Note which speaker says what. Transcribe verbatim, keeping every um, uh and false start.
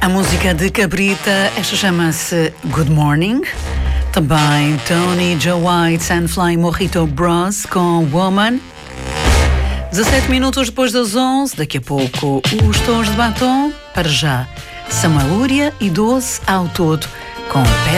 Speaker 1: A música de Cabrita, esta chama-se Good Morning. Também Tony Joe White and Flying Mojito Bros com Woman. dezassete minutos depois das onze, daqui a pouco os Tons de Batom. Para já, Samalúria e doze ao todo com